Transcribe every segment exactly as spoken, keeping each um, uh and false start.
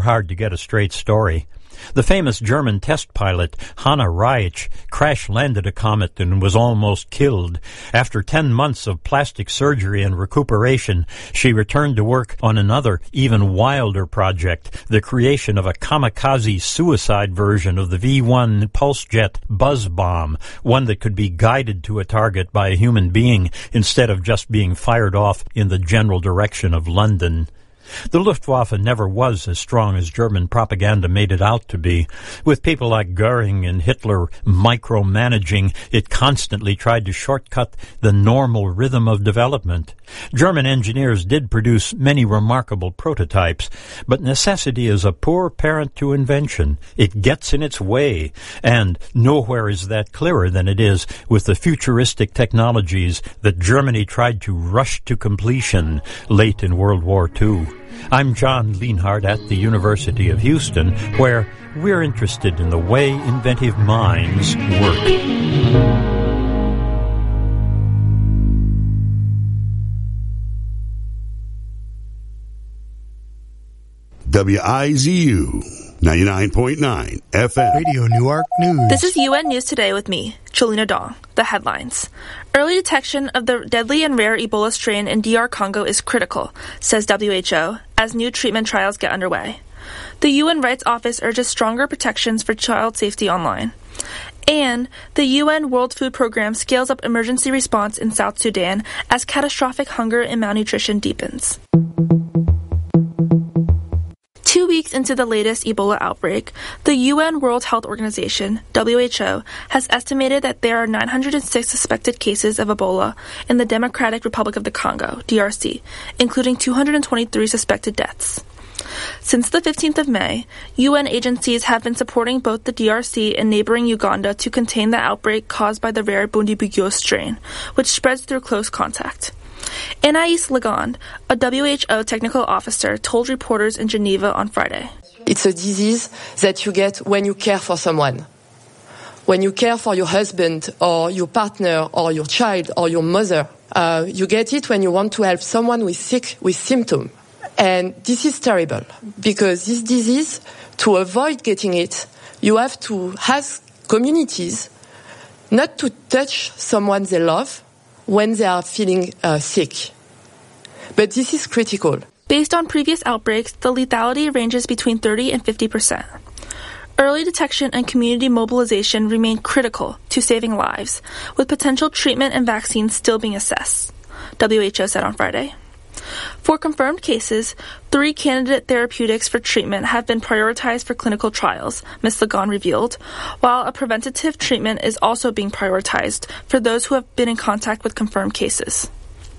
hard to get a straight story. The famous German test pilot Hanna Reich crash-landed a comet and was almost killed. After ten months of plastic surgery and recuperation, she returned to work on another, even wilder project, the creation of a kamikaze suicide version of the V one pulse jet buzz bomb, one that could be guided to a target by a human being instead of just being fired off in the general direction of London. The Luftwaffe never was as strong as German propaganda made it out to be. With people like Goering and Hitler micromanaging, it constantly tried to shortcut the normal rhythm of development. German engineers did produce many remarkable prototypes, but necessity is a poor parent to invention. It gets in its way, and nowhere is that clearer than it is with the futuristic technologies that Germany tried to rush to completion late in World War Two. I'm John Lienhardt at the University of Houston, where we're interested in the way inventive minds work. W I Z U ninety-nine point nine F M. Radio Newark News. This is U N News Today with me, Cholina Dong. The headlines. Early detection of the deadly and rare Ebola strain in D R Congo is critical, says W H O, as new treatment trials get underway. The U N Rights Office urges stronger protections for child safety online. And the U N World Food Program scales up emergency response in South Sudan as catastrophic hunger and malnutrition deepens. Two weeks into the latest Ebola outbreak, the U N World Health Organization, W H O, has estimated that there are nine hundred six suspected cases of Ebola in the Democratic Republic of the Congo, D R C, including two hundred twenty-three suspected deaths. Since the fifteenth of May, U N agencies have been supporting both the D R C and neighboring Uganda to contain the outbreak caused by the rare Bundibugyo strain, which spreads through close contact. Anais Legond, a W H O technical officer, told reporters in Geneva on Friday. It's a disease that you get when you care for someone. When you care for your husband or your partner or your child or your mother. Uh, you get it when you want to help someone who is sick with symptoms. And this is terrible because this disease, to avoid getting it, you have to ask communities not to touch someone they love when they are feeling uh, sick. But this is critical. Based on previous outbreaks, the lethality ranges between thirty and fifty percent. Early detection and community mobilization remain critical to saving lives, with potential treatment and vaccines still being assessed, W H O said on Friday. For confirmed cases, three candidate therapeutics for treatment have been prioritized for clinical trials, Miz Legond revealed, while a preventative treatment is also being prioritized for those who have been in contact with confirmed cases.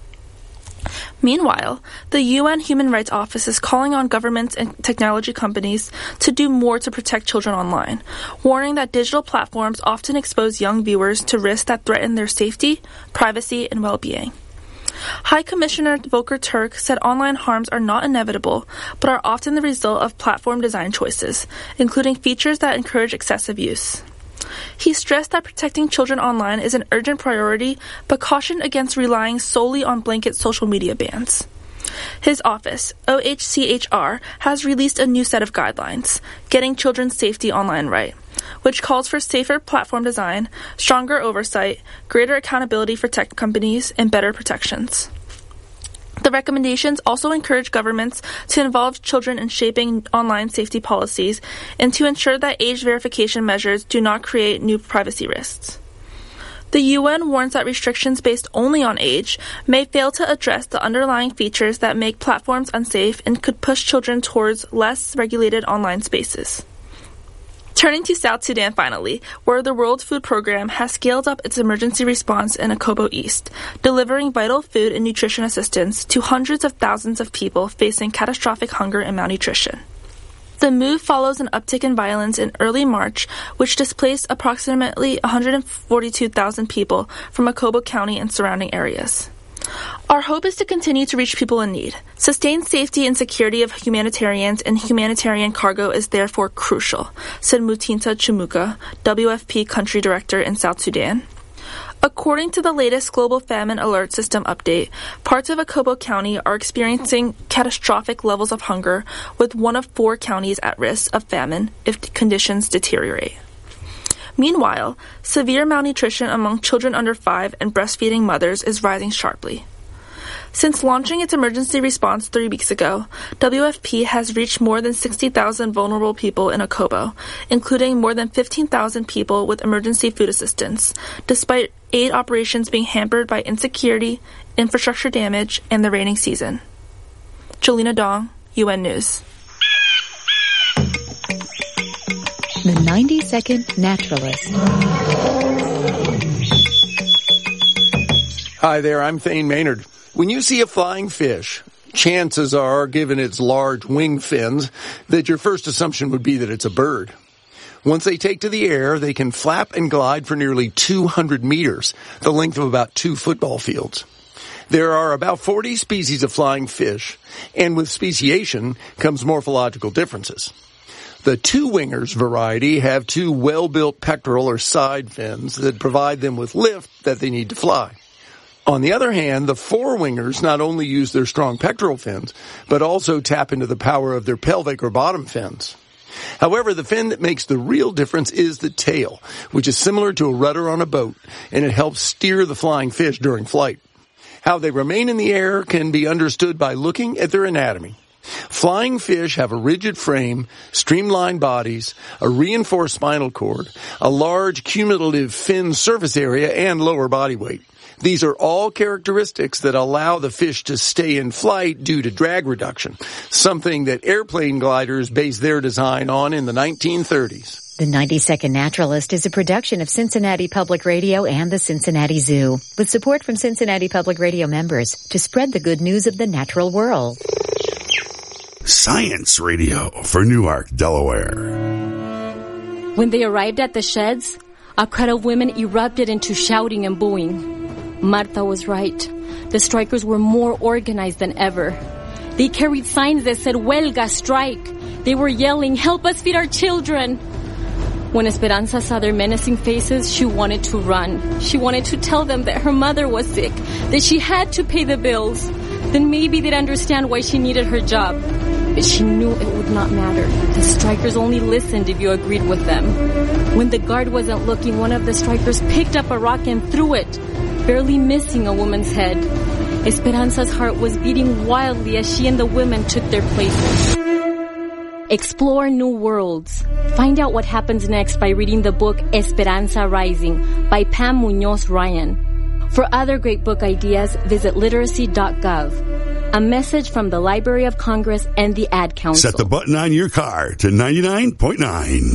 Meanwhile, the U N Human Rights Office is calling on governments and technology companies to do more to protect children online, warning that digital platforms often expose young viewers to risks that threaten their safety, privacy, and well-being. High Commissioner Volker Turk said online harms are not inevitable, but are often the result of platform design choices, including features that encourage excessive use. He stressed that protecting children online is an urgent priority, but cautioned against relying solely on blanket social media bans. His office, O H C H R, has released a new set of guidelines, Getting Children's Safety Online Right, which calls for safer platform design, stronger oversight, greater accountability for tech companies, and better protections. The recommendations also encourage governments to involve children in shaping online safety policies and to ensure that age verification measures do not create new privacy risks. The U N warns that restrictions based only on age may fail to address the underlying features that make platforms unsafe and could push children towards less regulated online spaces. Turning to South Sudan finally, where the World Food Program has scaled up its emergency response in Akobo East, delivering vital food and nutrition assistance to hundreds of thousands of people facing catastrophic hunger and malnutrition. The move follows an uptick in violence in early March, which displaced approximately one hundred forty-two thousand people from Akobo County and surrounding areas. Our hope is to continue to reach people in need. Sustained safety and security of humanitarians and humanitarian cargo is therefore crucial, said Mutinta Chimuka, W F P country director in South Sudan. According to the latest Global Famine Alert System update, parts of Ocobo County are experiencing catastrophic levels of hunger, with one of four counties at risk of famine if conditions deteriorate. Meanwhile, severe malnutrition among children under five and breastfeeding mothers is rising sharply. Since launching its emergency response three weeks ago, W F P has reached more than sixty thousand vulnerable people in Ocobo, including more than fifteen thousand people with emergency food assistance, despite aid operations being hampered by insecurity, infrastructure damage, and the rainy season. Jolena Dong, U N News. The ninety-second Naturalist. Hi there, I'm Thane Maynard. When you see a flying fish, chances are, given its large wing fins, that your first assumption would be that it's a bird. Once they take to the air, they can flap and glide for nearly two hundred meters, the length of about two football fields. There are about forty species of flying fish, and with speciation comes morphological differences. The two-wingers variety have two well-built pectoral or side fins that provide them with lift that they need to fly. On the other hand, the four-wingers not only use their strong pectoral fins, but also tap into the power of their pelvic or bottom fins. However, the fin that makes the real difference is the tail, which is similar to a rudder on a boat, and it helps steer the flying fish during flight. How they remain in the air can be understood by looking at their anatomy. Flying fish have a rigid frame, streamlined bodies, a reinforced spinal cord, a large cumulative fin surface area, and lower body weight. These are all characteristics that allow the fish to stay in flight due to drag reduction, something that airplane gliders based their design on in the nineteen thirties. The ninety-second Naturalist is a production of Cincinnati Public Radio and the Cincinnati Zoo, with support from Cincinnati Public Radio members to spread the good news of the natural world. Science Radio for Newark, Delaware. When they arrived at the sheds, a crowd of women erupted into shouting and booing. Martha was right. The strikers were more organized than ever. They carried signs that said, "Huelga, strike." They were yelling, "Help us feed our children." When Esperanza saw their menacing faces, she wanted to run. She wanted to tell them that her mother was sick, that she had to pay the bills. Then maybe they'd understand why she needed her job. But she knew it would not matter. The strikers only listened if you agreed with them. When the guard wasn't looking, one of the strikers picked up a rock and threw it, barely missing a woman's head. Esperanza's heart was beating wildly as she and the women took their places. Explore new worlds. Find out what happens next by reading the book Esperanza Rising by Pam Munoz Ryan. For other great book ideas, visit literacy dot gov. A message from the Library of Congress and the Ad Council. Set the button on your car to ninety-nine point nine.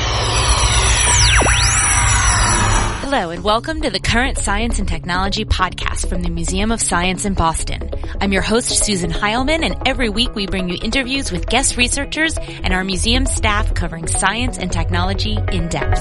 Hello, and welcome to the Current Science and Technology podcast from the Museum of Science in Boston. I'm your host, Susan Heilman, and every week we bring you interviews with guest researchers and our museum staff covering science and technology in depth.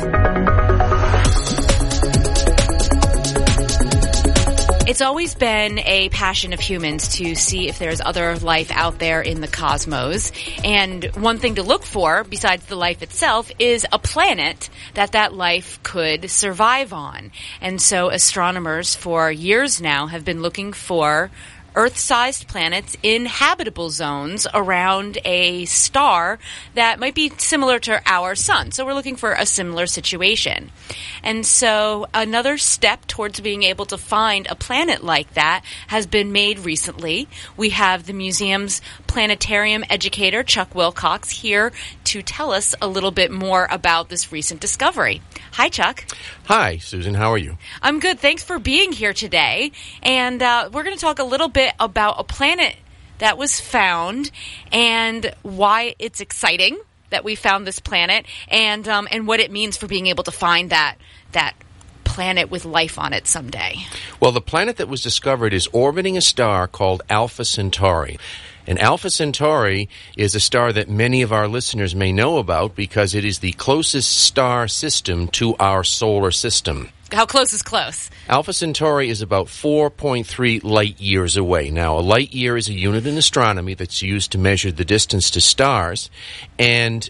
It's always been a passion of humans to see if there's other life out there in the cosmos. And one thing to look for, besides the life itself, is a planet that that life could survive on. And so astronomers for years now have been looking for Earth-sized planets in habitable zones around a star that might be similar to our sun. So we're looking for a similar situation. And so another step towards being able to find a planet like that has been made recently. We have the museum's planetarium educator, Chuck Wilcox, here to tell us a little bit more about this recent discovery. Hi, Chuck. Hi, Susan. How are you? I'm good. Thanks for being here today. And uh, we're going to talk a little bit about a planet that was found and why it's exciting that we found this planet, and um, and what it means for being able to find that that planet with life on it someday. Well, the planet that was discovered is orbiting a star called Alpha Centauri. And Alpha Centauri is a star that many of our listeners may know about because it is the closest star system to our solar system. How close is close? Alpha Centauri is about four point three light years away. Now, a light year is a unit in astronomy that's used to measure the distance to stars, and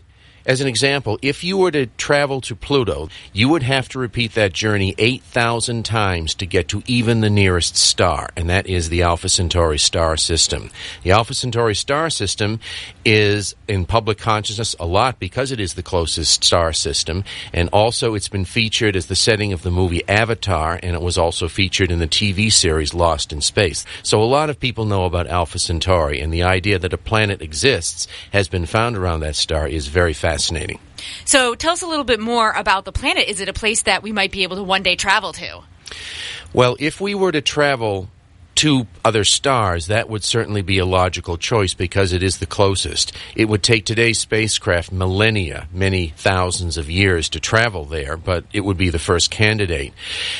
As an example, if you were to travel to Pluto, you would have to repeat that journey eight thousand times to get to even the nearest star, and that is the Alpha Centauri star system. The Alpha Centauri star system is in public consciousness a lot because it is the closest star system, and also it's been featured as the setting of the movie Avatar, and it was also featured in the T V series Lost in Space. So a lot of people know about Alpha Centauri, and the idea that a planet exists, has been found around that star, is very fascinating. Fascinating. So tell us a little bit more about the planet. Is it a place that we might be able to one day travel to? Well, if we were to travel to other stars, that would certainly be a logical choice because it is the closest. It would take today's spacecraft millennia, many thousands of years to travel there, but it would be the first candidate.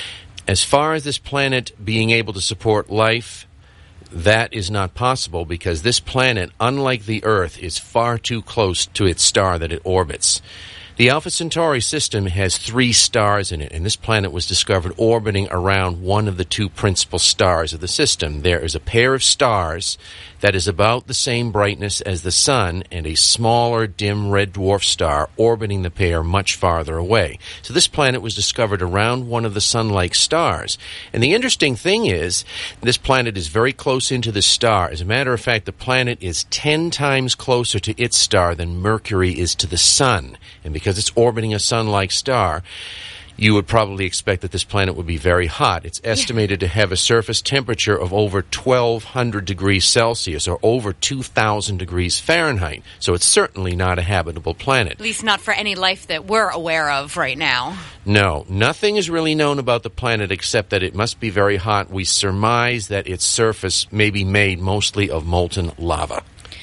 As far as this planet being able to support life, that is not possible because this planet, unlike the Earth, is far too close to its star that it orbits. The Alpha Centauri system has three stars in it, and this planet was discovered orbiting around one of the two principal stars of the system. There is a pair of stars that is about the same brightness as the Sun and a smaller, dim red dwarf star orbiting the pair much farther away. So this planet was discovered around one of the Sun-like stars. And the interesting thing is, this planet is very close into the star. As a matter of fact, the planet is ten times closer to its star than Mercury is to the Sun. And because it's orbiting a Sun-like star, you would probably expect that this planet would be very hot. It's estimated to have a surface temperature of over twelve hundred degrees Celsius, or over two thousand degrees Fahrenheit. So it's certainly not a habitable planet. At least not for any life that we're aware of right now. No, nothing is really known about the planet except that it must be very hot. We surmise that its surface may be made mostly of molten lava.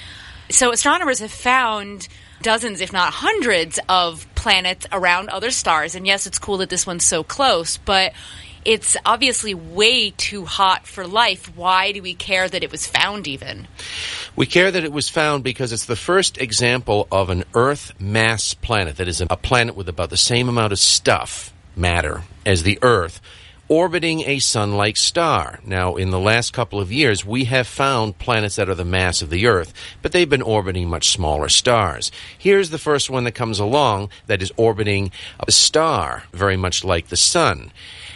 So astronomers have found dozens, if not hundreds, of planets around other stars. And yes, it's cool that this one's so close, but it's obviously way too hot for life. Why do we care that it was found even? We care that it was found because it's the first example of an Earth mass planet, that is a planet with about the same amount of stuff, matter, as the Earth, orbiting a Sun-like star. Now, in the last couple of years, we have found planets that are the mass of the Earth, but they've been orbiting much smaller stars. Here's the first one that comes along that is orbiting a star very much like the Sun.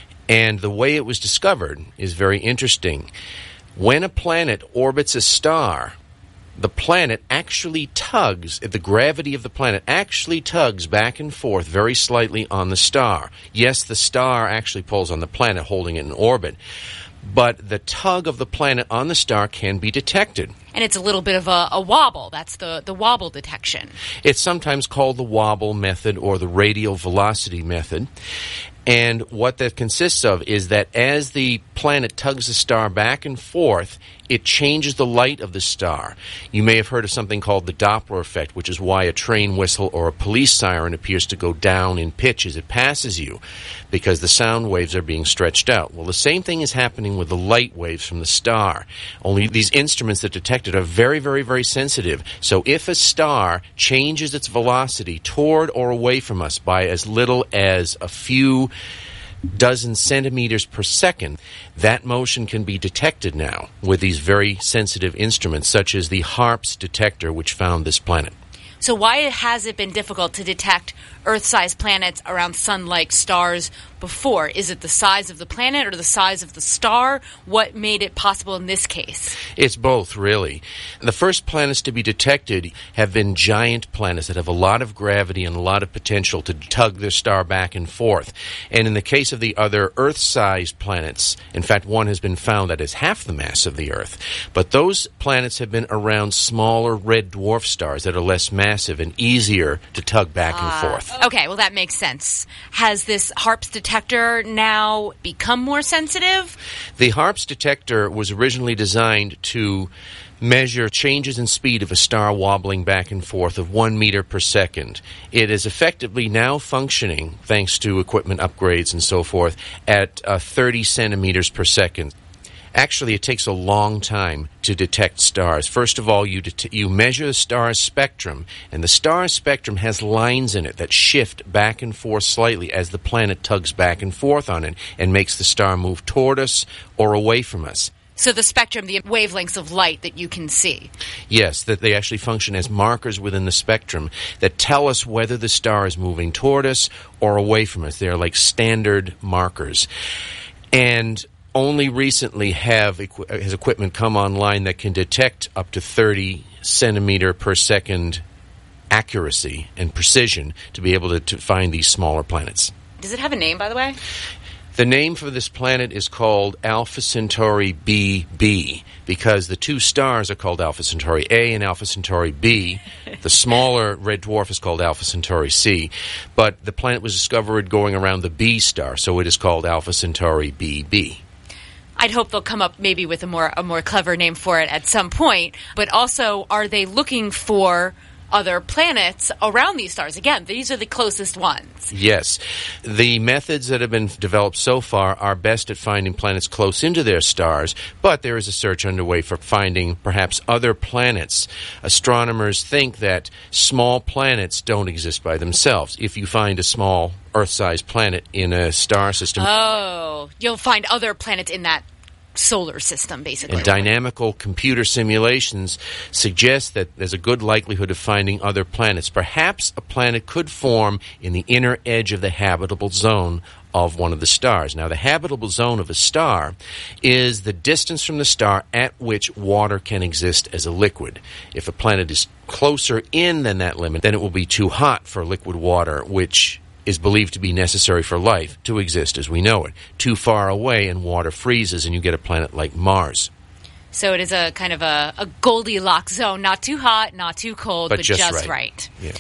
And the way it was discovered is very interesting. When a planet orbits a star, the planet actually tugs, the gravity of the planet actually tugs back and forth very slightly on the star. Yes, the star actually pulls on the planet, holding it in orbit, but the tug of the planet on the star can be detected. And it's a little bit of a, a wobble. That's the, the wobble detection. It's sometimes called the wobble method or the radial velocity method. And what that consists of is that as the planet tugs the star back and forth, it changes the light of the star. You may have heard of something called the Doppler effect, which is why a train whistle or a police siren appears to go down in pitch as it passes you, because the sound waves are being stretched out. Well, the same thing is happening with the light waves from the star, only these instruments that detect it are very, very, very sensitive. So if a star changes its velocity toward or away from us by as little as a few dozen centimeters per second, that motion can be detected now with these very sensitive instruments, such as the HARPS detector, which found this planet. So why has it been difficult to detect Earth-sized planets around Sun-like stars before? Is it the size of the planet or the size of the star? What made it possible in this case? It's both, really. The first planets to be detected have been giant planets that have a lot of gravity and a lot of potential to tug their star back and forth. And in the case of the other Earth-sized planets, in fact, one has been found that is half the mass of the Earth. But those planets have been around smaller red dwarf stars that are less massive and easier to tug back uh, and forth. Okay, well, that makes sense. Has this HARPS detector now become more sensitive? The HARPS detector was originally designed to measure changes in speed of a star wobbling back and forth of one meter per second. It is effectively now functioning, thanks to equipment upgrades and so forth, at uh, thirty centimeters per second. Actually, it takes a long time to detect stars. First of all, you det- you measure the star's spectrum, and the star's spectrum has lines in it that shift back and forth slightly as the planet tugs back and forth on it and makes the star move toward us or away from us. So the spectrum, the wavelengths of light that you can see. Yes, that they actually function as markers within the spectrum that tell us whether the star is moving toward us or away from us. They're like standard markers. And only recently have equi- has equipment come online that can detect up to thirty centimeter per second accuracy and precision to be able to, to find these smaller planets. Does it have a name, by the way? The name for this planet is called Alpha Centauri B B because the two stars are called Alpha Centauri A and Alpha Centauri B. The smaller red dwarf is called Alpha Centauri C, but the planet was discovered going around the B star, so it is called Alpha Centauri B B. I'd hope they'll come up maybe with a more a more clever name for it at some point, but also are they looking for other planets around these stars? Again, these are the closest ones. Yes. The methods that have been developed so far are best at finding planets close into their stars, but there is a search underway for finding perhaps other planets. Astronomers think that small planets don't exist by themselves. If you find a small Earth-sized planet in a star system... Oh, you'll find other planets in that solar system, basically. And dynamical computer simulations suggest that there's a good likelihood of finding other planets. Perhaps a planet could form in the inner edge of the habitable zone of one of the stars. Now, the habitable zone of a star is the distance from the star at which water can exist as a liquid. If a planet is closer in than that limit, then it will be too hot for liquid water, which is believed to be necessary for life to exist as we know it. Too far away and water freezes and you get a planet like Mars. So it is a kind of a, a Goldilocks zone, not too hot, not too cold, but, but just, just right. right. Yeah.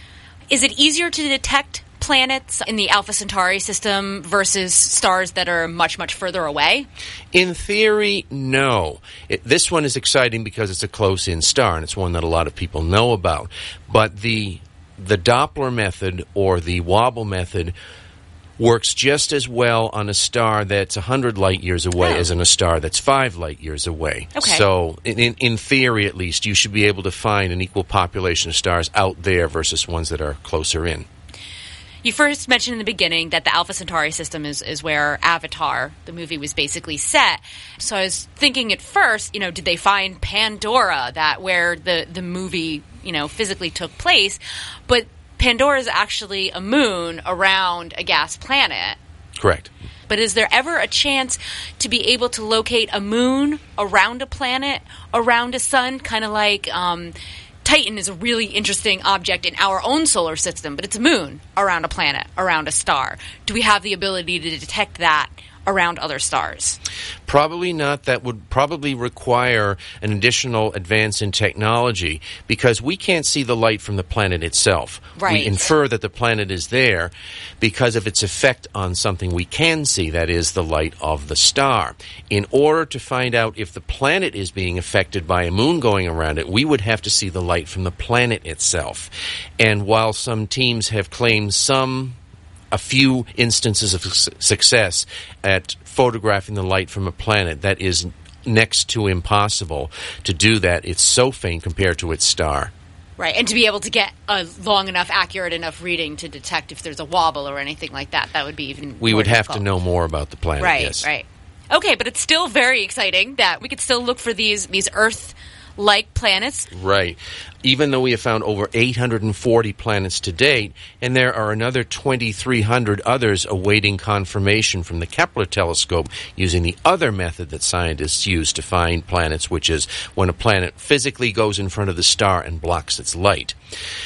Is it easier to detect planets in the Alpha Centauri system versus stars that are much, much further away? In theory, no. It, this one is exciting because it's a close-in star, and it's one that a lot of people know about. But the The Doppler method or the wobble method works just as well on a star that's one hundred light years away oh. as on a star that's five light years away. Okay. So in, in, in theory, at least, you should be able to find an equal population of stars out there versus ones that are closer in. You first mentioned in the beginning that the Alpha Centauri system is, is where Avatar, the movie, was basically set. So I was thinking at first, you know, did they find Pandora, that where the, the movie, you know, physically took place? But Pandora is actually a moon around a gas planet. Correct. But is there ever a chance to be able to locate a moon around a planet, around a sun, kind of like... Um, Titan is a really interesting object in our own solar system, but it's a moon around a planet, around a star. Do we have the ability to detect that around other stars? Probably not. That would probably require an additional advance in technology because we can't see the light from the planet itself. Right. We infer that the planet is there because of its effect on something we can see, that is, the light of the star. In order to find out if the planet is being affected by a moon going around it, we would have to see the light from the planet itself. And while some teams have claimed some a few instances of su- success at photographing the light from a planet, that is next to impossible to do that. It's so faint compared to its star. Right, and to be able to get a long enough, accurate enough reading to detect if there's a wobble or anything like that, that would be even We more would have difficult. to know more about the planet, right, yes. Right, right. Okay, but it's still very exciting that we could still look for these, these Earth-like planets. Right. Even though we have found over eight hundred forty planets to date, and there are another twenty-three hundred others awaiting confirmation from the Kepler telescope using the other method that scientists use to find planets, which is when a planet physically goes in front of the star and blocks its light.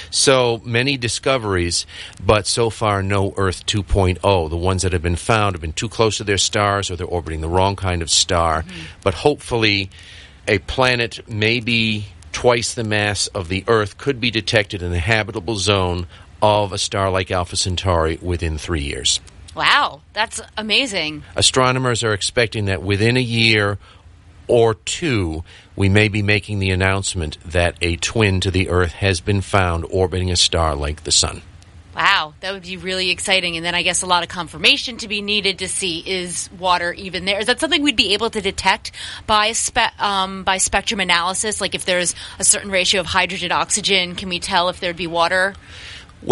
So many discoveries, but so far no Earth two point oh. The ones that have been found have been too close to their stars or they're orbiting the wrong kind of star. Mm-hmm. But hopefully a planet maybe twice the mass of the Earth could be detected in the habitable zone of a star like Alpha Centauri within three years. Wow, that's amazing. Astronomers are expecting that within a year or two, we may be making the announcement that a twin to the Earth has been found orbiting a star like the Sun. Wow, that would be really exciting. And then I guess a lot of confirmation to be needed to see, is water even there? Is that something we'd be able to detect by spe- um, by spectrum analysis? Like if there's a certain ratio of hydrogen, oxygen, can we tell if there'd be water? Well,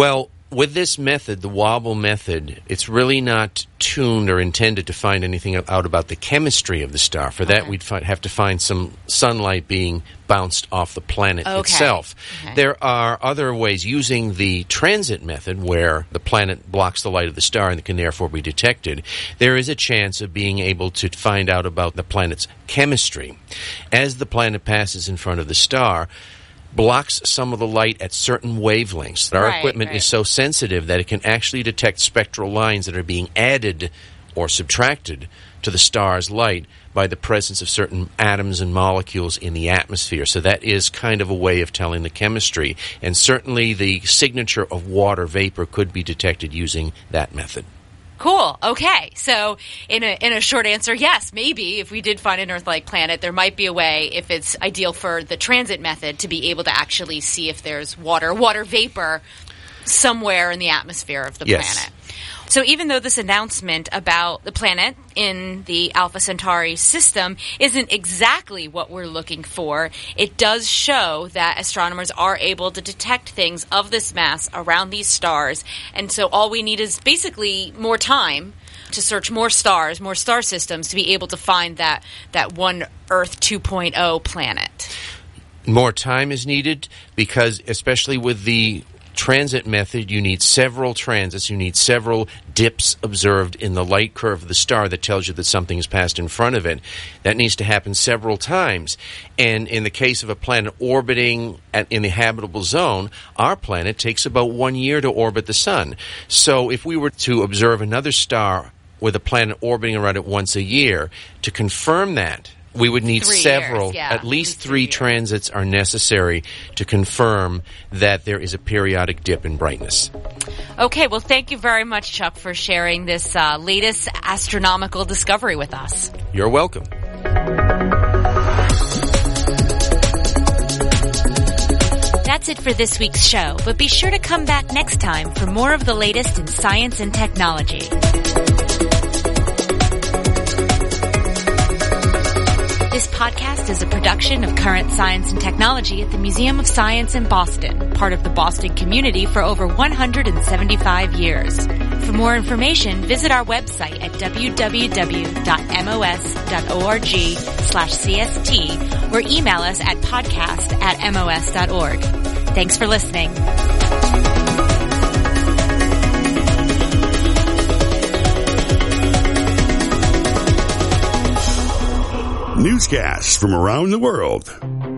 with this method, the wobble method, it's really not tuned or intended to find anything out about the chemistry of the star. For that, okay. we'd fi- have to find some sunlight being bounced off the planet okay. itself. Okay. There are other ways using the transit method where the planet blocks the light of the star and can therefore be detected. There is a chance of being able to find out about the planet's chemistry. As the planet passes in front of the star, blocks some of the light at certain wavelengths. Our right, equipment right. is so sensitive that it can actually detect spectral lines that are being added or subtracted to the star's light by the presence of certain atoms and molecules in the atmosphere. So that is kind of a way of telling the chemistry. And certainly the signature of water vapor could be detected using that method. Cool. Okay. So in a in a short answer, yes, maybe if we did find an Earth-like planet, there might be a way, if it's ideal for the transit method, to be able to actually see if there's water, water vapor somewhere in the atmosphere of the yes. planet. So even though this announcement about the planet in the Alpha Centauri system isn't exactly what we're looking for, it does show that astronomers are able to detect things of this mass around these stars. And so all we need is basically more time to search more stars, more star systems, to be able to find that, that one Earth two point oh planet. More time is needed because, especially with the transit method, you need several transits, you need several dips observed in the light curve of the star that tells you that something has passed in front of it. That needs to happen several times. And in the case of a planet orbiting at, in the habitable zone, our planet takes about one year to orbit the sun. So if we were to observe another star with a planet orbiting around it once a year, to confirm that, we would need three several, years, yeah. at least three, three transits are necessary to confirm that there is a periodic dip in brightness. Okay, well, thank you very much, Chuck, for sharing this uh, latest astronomical discovery with us. You're welcome. That's it for this week's show, but be sure to come back next time for more of the latest in science and technology. This podcast is a production of Current Science and Technology at the Museum of Science in Boston, part of the Boston community for over one hundred seventy-five years. For more information, visit our website at w w w dot m o s dot org slash c s t or email us at podcast at m o s dot org. Thanks for listening. Newscasts from around the world.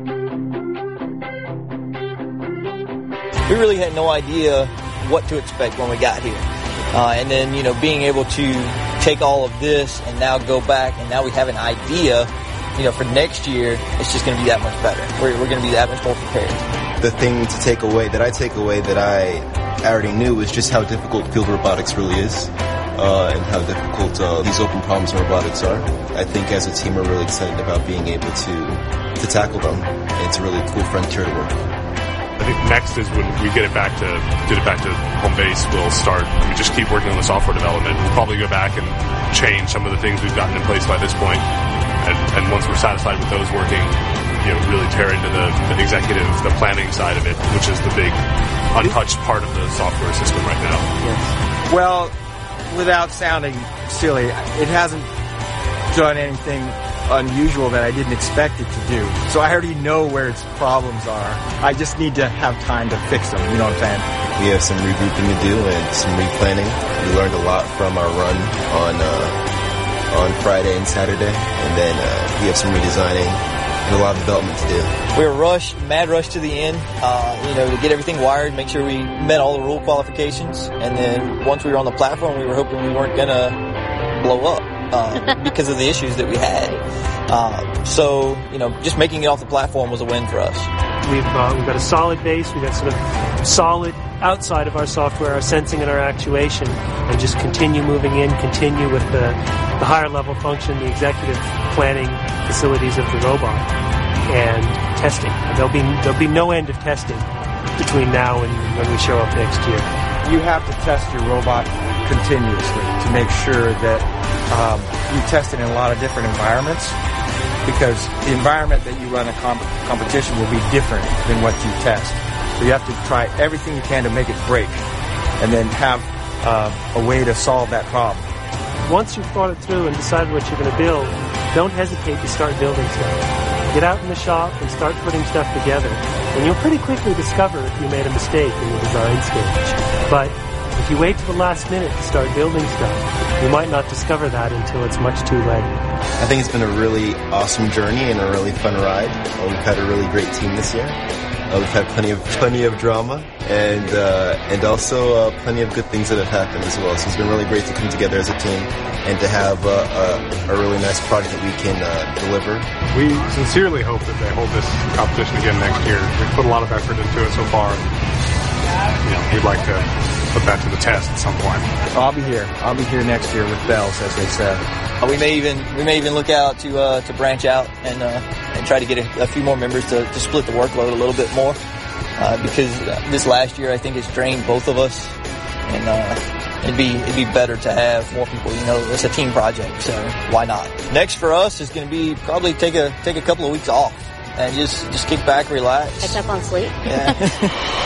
We really had no idea what to expect when we got here. Uh, and then, you know, being able to take all of this and now go back and now we have an idea, you know, for next year, it's just going to be that much better. We're, we're going to be that much more prepared. The thing to take away, that I take away that I already knew, was just how difficult field robotics really is. Uh, and how difficult uh, these open problems in robotics are. I think as a team we're really excited about being able to to tackle them. It's a really cool frontier to work. I think next is when we get it back to get it back to home base, we'll start, we just keep working on the software development. We'll probably go back and change some of the things we've gotten in place by this point. And, and once we're satisfied with those working, you know, really tear into the, the executive, the planning side of it, which is the big untouched part of the software system right now. Yes. Well, without sounding silly, it hasn't done anything unusual that I didn't expect it to do. So I already know where its problems are. I just need to have time to fix them, you know what I'm saying? We have some regrouping to do and some replanning. We learned a lot from our run on uh, on Friday and Saturday, and then uh, we have some redesigning and a lot of development to do. We were rushed, mad rush to the end, uh, you know, to get everything wired, make sure we met all the rule qualifications, and then once we were on the platform, we were hoping we weren't gonna blow up uh, because of the issues that we had. Uh, so, you know, just making it off the platform was a win for us. We've uh, we've got a solid base, we've got sort of solid outside of our software, our sensing and our actuation, and just continue moving in, continue with the, the higher level function, the executive planning facilities of the robot, and testing. There'll be there'll be no end of testing between now and when we show up next year. You have to test your robot continuously to make sure that um, you test it in a lot of different environments, because the environment that you run a comp- competition will be different than what you test. So you have to try everything you can to make it break and then have uh, a way to solve that problem. Once you've thought it through and decided what you're going to build, don't hesitate to start building stuff. Get out in the shop and start putting stuff together, and you'll pretty quickly discover if you made a mistake in the design stage. But if you wait to the last minute to start building stuff, you might not discover that until it's much too late. I think it's been a really awesome journey and a really fun ride. Uh, we've had a really great team this year. Uh, we've had plenty of plenty of drama and uh, and also uh, plenty of good things that have happened as well. So it's been really great to come together as a team and to have uh, a, a really nice project that we can uh, deliver. We sincerely hope that they hold this competition again next year. We've put a lot of effort into it so far. You know, we'd like to put that to the test at some point. I'll be here. I'll be here next year with bells, as they said. Uh, we may even we may even look out to uh, to branch out and uh, and try to get a, a few more members to, to split the workload a little bit more uh, because this last year I think it's drained both of us, and uh, it'd be it'd be better to have more people. You know, it's a team project, so why not? Next for us is going to be probably take a take a couple of weeks off and just just kick back, relax, catch up on sleep. Yeah.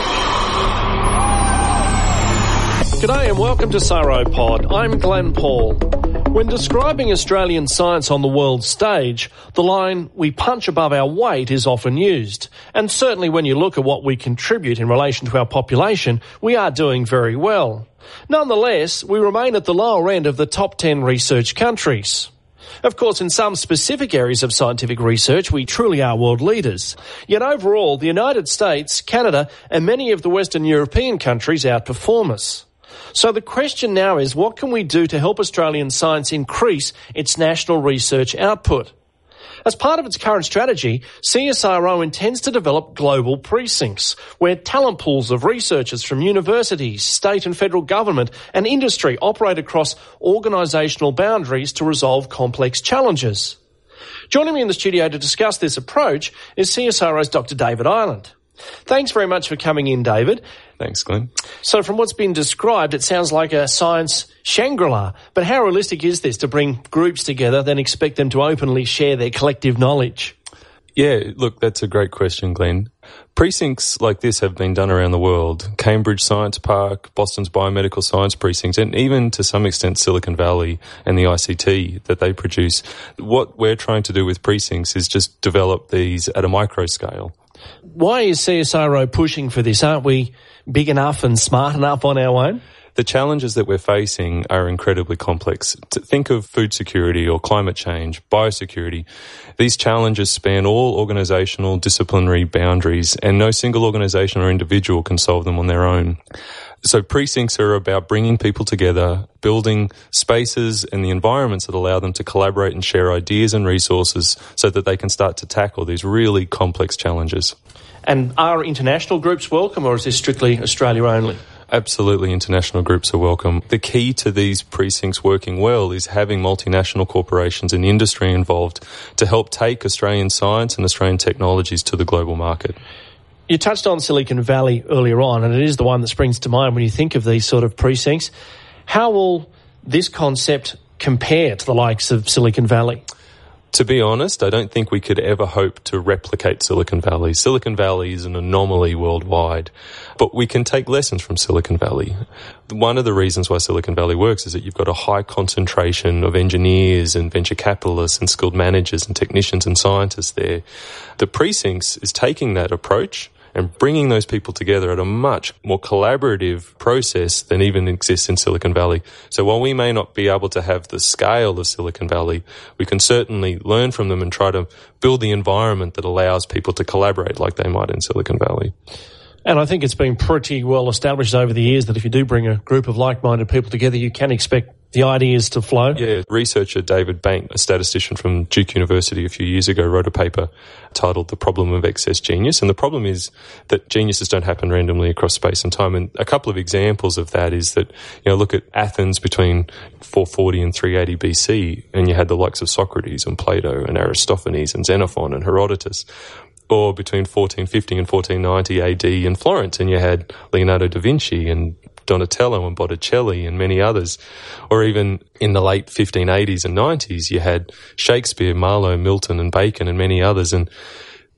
G'day and welcome to Sauropod. I'm Glenn Paul. When describing Australian science on the world stage, the line, we punch above our weight, is often used. And certainly when you look at what we contribute in relation to our population, we are doing very well. Nonetheless, we remain at the lower end of the top ten research countries. Of course, in some specific areas of scientific research, we truly are world leaders. Yet overall, the United States, Canada, and many of the Western European countries outperform us. So the question now is, what can we do to help Australian science increase its national research output? As part of its current strategy, C S I R O intends to develop global precincts, where talent pools of researchers from universities, state and federal government and industry operate across organisational boundaries to resolve complex challenges. Joining me in the studio to discuss this approach is C S I R O's Doctor David Ireland. Thanks very much for coming in, David. Thanks, Glenn. So from what's been described, it sounds like a science Shangri-La. But how realistic is this to bring groups together, then expect them to openly share their collective knowledge? Yeah, look, that's a great question, Glenn. Precincts like this have been done around the world. Cambridge Science Park, Boston's Biomedical Science Precinct, and even to some extent Silicon Valley and the I C T that they produce. What we're trying to do with precincts is just develop these at a micro scale. Why is C S I R O pushing for this? Aren't we big enough and smart enough on our own? The challenges that we're facing are incredibly complex. To think of food security or climate change, biosecurity. These challenges span all organisational disciplinary boundaries, and no single organisation or individual can solve them on their own. So precincts are about bringing people together, building spaces and the environments that allow them to collaborate and share ideas and resources so that they can start to tackle these really complex challenges. And are international groups welcome, or is this strictly Australia only? Absolutely, international groups are welcome. The key to these precincts working well is having multinational corporations and industry involved to help take Australian science and Australian technologies to the global market. You touched on Silicon Valley earlier on, and it is the one that springs to mind when you think of these sort of precincts. How will this concept compare to the likes of Silicon Valley? To be honest, I don't think we could ever hope to replicate Silicon Valley. Silicon Valley is an anomaly worldwide, but we can take lessons from Silicon Valley. One of the reasons why Silicon Valley works is that you've got a high concentration of engineers and venture capitalists and skilled managers and technicians and scientists there. The precincts is taking that approach and bringing those people together at a much more collaborative process than even exists in Silicon Valley. So while we may not be able to have the scale of Silicon Valley, we can certainly learn from them and try to build the environment that allows people to collaborate like they might in Silicon Valley. And I think it's been pretty well established over the years that if you do bring a group of like-minded people together, you can expect the ideas to flow. Yeah, researcher David Bank, a statistician from Duke University a few years ago, wrote a paper titled The Problem of Excess Genius. And the problem is that geniuses don't happen randomly across space and time. And a couple of examples of that is that, you know, look at Athens between four forty and three eighty B C, and you had the likes of Socrates and Plato and Aristophanes and Xenophon and Herodotus. Or between fourteen fifty and fourteen ninety A D in Florence, and you had Leonardo da Vinci and Donatello and Botticelli and many others. Or even in the late fifteen eighties and nineties, you had Shakespeare, Marlowe, Milton and Bacon and many others. And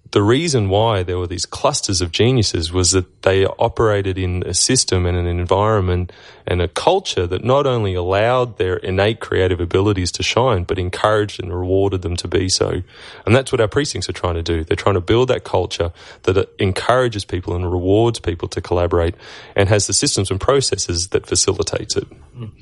the reason why there were these clusters of geniuses was that they operated in a system and an environment and a culture that not only allowed their innate creative abilities to shine, but encouraged and rewarded them to be so. And that's what our precincts are trying to do. They're trying to build that culture that encourages people and rewards people to collaborate and has the systems and processes that facilitates it.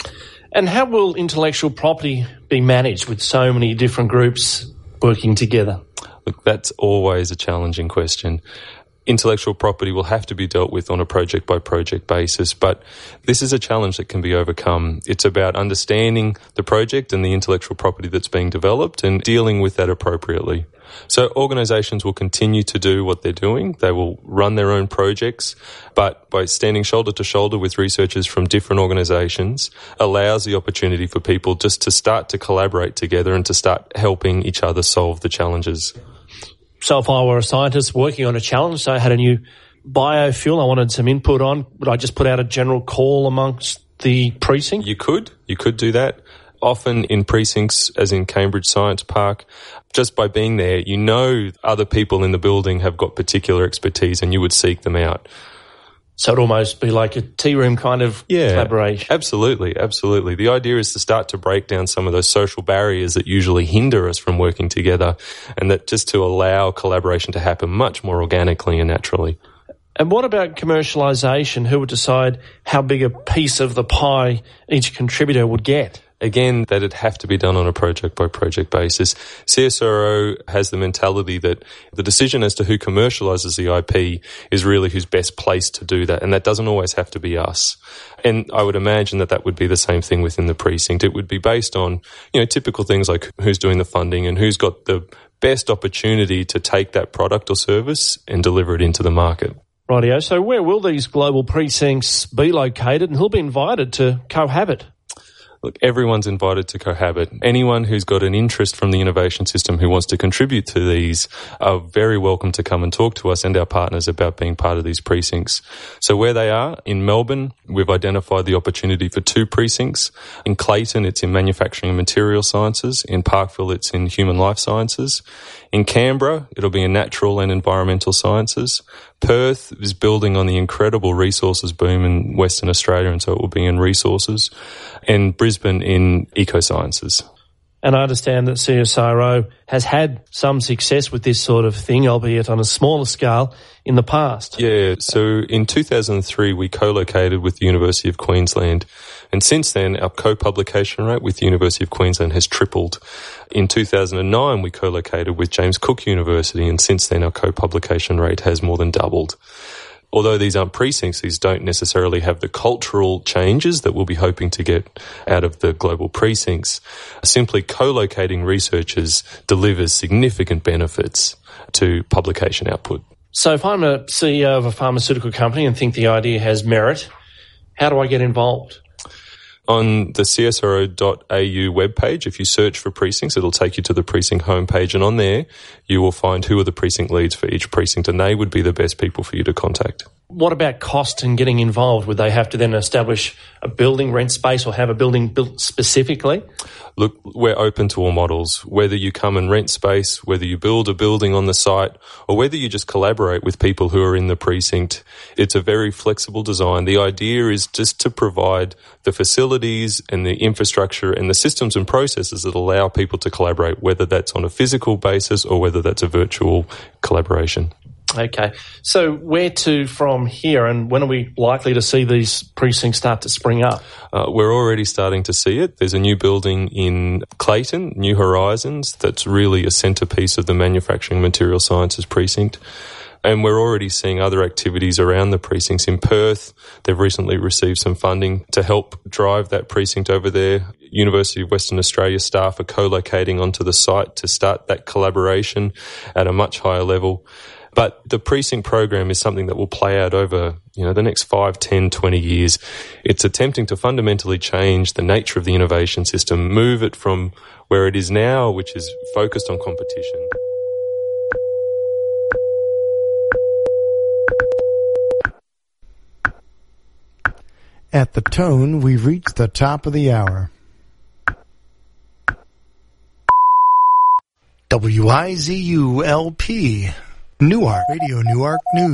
And how will intellectual property be managed with so many different groups working together? Look, that's always a challenging question. Intellectual property will have to be dealt with on a project-by-project basis, but this is a challenge that can be overcome. It's about understanding the project and the intellectual property that's being developed and dealing with that appropriately. So organisations will continue to do what they're doing. They will run their own projects, but by standing shoulder to shoulder with researchers from different organisations allows the opportunity for people just to start to collaborate together and to start helping each other solve the challenges. So if I were a scientist working on a challenge, so I had a new biofuel I wanted some input on, would I just put out a general call amongst the precinct? You could. You could do that. Often in precincts, as in Cambridge Science Park, just by being there, you know other people in the building have got particular expertise and you would seek them out. So it'd almost be like a tea room kind of yeah, collaboration. Absolutely, absolutely. The idea is to start to break down some of those social barriers that usually hinder us from working together, and that just to allow collaboration to happen much more organically and naturally. And what about commercialisation? Who would decide how big a piece of the pie each contributor would get? Again, that'd have to be done on a project-by-project basis. C S R O has the mentality that the decision as to who commercialises the I P is really who's best placed to do that, and that doesn't always have to be us. And I would imagine that that would be the same thing within the precinct. It would be based on, you know, typical things like who's doing the funding and who's got the best opportunity to take that product or service and deliver it into the market. Rightio. So where will these global precincts be located, and who'll be invited to cohabit? Look, everyone's invited to cohabit. Anyone who's got an interest from the innovation system who wants to contribute to these are very welcome to come and talk to us and our partners about being part of these precincts. So where they are, in Melbourne, we've identified the opportunity for two precincts. In Clayton, it's in manufacturing and material sciences. In Parkville, it's in human life sciences. In Canberra, it'll be in natural and environmental sciences. Perth is building on the incredible resources boom in Western Australia, and so it will be in resources. And Brisbane in eco-sciences. And I understand that C S R O has had some success with this sort of thing, albeit on a smaller scale, in the past. Yeah, so in two thousand three we co-located with the University of Queensland, and since then our co-publication rate with the University of Queensland has tripled. In two thousand nine we co-located with James Cook University, and since then our co-publication rate has more than doubled. Although these aren't precincts, these don't necessarily have the cultural changes that we'll be hoping to get out of the global precincts. Simply co-locating researchers delivers significant benefits to publication output. So if I'm a C E O of a pharmaceutical company and think the idea has merit, how do I get involved? On the C S R O dot A U webpage, if you search for precincts, it'll take you to the precinct homepage, and on there you will find who are the precinct leads for each precinct, and they would be the best people for you to contact. What about cost and getting involved? Would they have to then establish a building, rent space, or have a building built specifically? Look, we're open to all models, whether you come and rent space, whether you build a building on the site, or whether you just collaborate with people who are in the precinct. It's a very flexible design. The idea is just to provide the facilities and the infrastructure and the systems and processes that allow people to collaborate, whether that's on a physical basis or whether that's a virtual collaboration. Okay. So where to from here, and when are we likely to see these precincts start to spring up? Uh, we're already starting to see it. There's a new building in Clayton, New Horizons, that's really a centrepiece of the Manufacturing Material Sciences precinct. And we're already seeing other activities around the precincts. In Perth, they've recently received some funding to help drive that precinct over there. University of Western Australia staff are co-locating onto the site to start that collaboration at a much higher level. But the precinct program is something that will play out over, you know, the next five, ten, twenty years. It's attempting to fundamentally change the nature of the innovation system, move it from where it is now, which is focused on competition. At the tone, we've reached the top of the hour. W I Z U L P, Newark, Radio Newark News.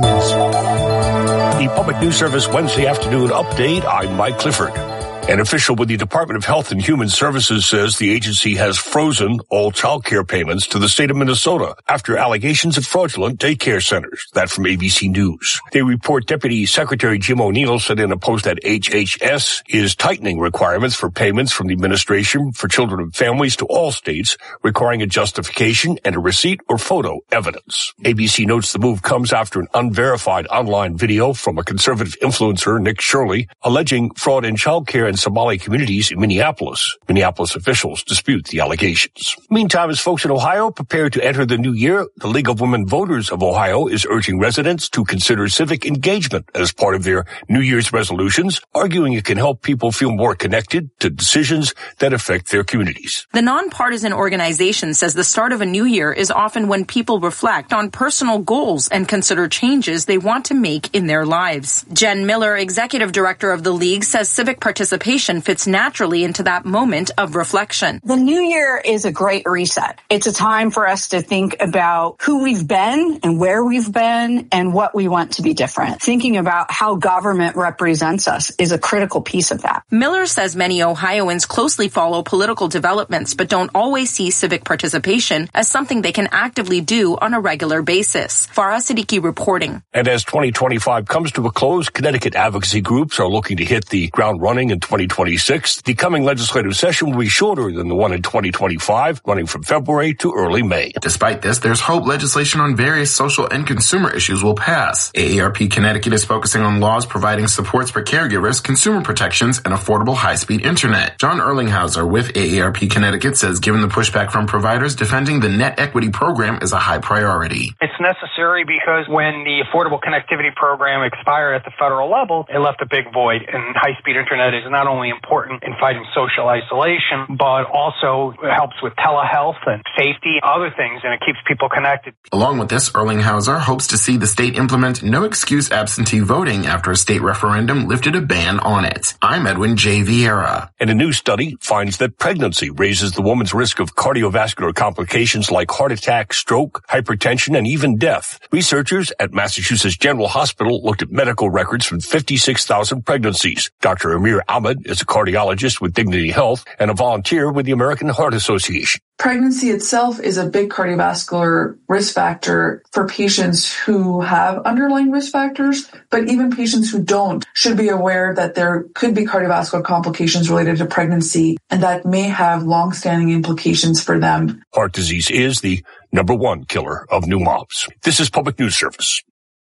The Public News Service Wednesday afternoon update. I'm Mike Clifford. An official with the Department of Health and Human Services says the agency has frozen all child care payments to the state of Minnesota after allegations of fraudulent daycare centers. That from A B C News. They report Deputy Secretary Jim O'Neill said in a post that H H S is tightening requirements for payments from the Administration for Children and Families to all states, requiring a justification and a receipt or photo evidence. A B C notes the move comes after an unverified online video from a conservative influencer, Nick Shirley, alleging fraud in child care in Somali communities in Minneapolis. Minneapolis officials dispute the allegations. Meantime, as folks in Ohio prepare to enter the new year, the League of Women Voters of Ohio is urging residents to consider civic engagement as part of their New Year's resolutions, arguing it can help people feel more connected to decisions that affect their communities. The nonpartisan organization says the start of a new year is often when people reflect on personal goals and consider changes they want to make in their lives. Jen Miller, executive director of the League, says civic participation fits naturally into that moment of reflection. The new year is a great reset. It's a time for us to think about who we've been and where we've been and what we want to be different. Thinking about how government represents us is a critical piece of that. Miller says many Ohioans closely follow political developments but don't always see civic participation as something they can actively do on a regular basis. Farah Siddiqui reporting. And as twenty twenty-five comes to a close, Connecticut advocacy groups are looking to hit the ground running in twenty twenty-six. The coming legislative session will be shorter than the one in twenty twenty-five, running from February to early May. Despite this, there's hope legislation on various social and consumer issues will pass. A A R P Connecticut is focusing on laws providing supports for caregivers, consumer protections, and affordable high-speed internet. John Erlinghauser with A A R P Connecticut says given the pushback from providers, defending the net equity program is a high priority. It's necessary because when the Affordable Connectivity Program expired at the federal level, it left a big void, and high-speed internet is not only important in fighting social isolation, but also helps with telehealth and safety, other things, and it keeps people connected. Along with this, Erlinghauser hopes to see the state implement no-excuse absentee voting after a state referendum lifted a ban on it. I'm Edwin J. Vieira. And a new study finds that pregnancy raises the woman's risk of cardiovascular complications like heart attack, stroke, hypertension, and even death. Researchers at Massachusetts General Hospital looked at medical records from fifty-six thousand pregnancies. Doctor Amir Ahmed is a cardiologist with Dignity Health and a volunteer with the American Heart Association. Pregnancy itself is a big cardiovascular risk factor for patients who have underlying risk factors, but even patients who don't should be aware that there could be cardiovascular complications related to pregnancy and that may have long-standing implications for them. Heart disease is the number one killer of new moms. This is Public News Service.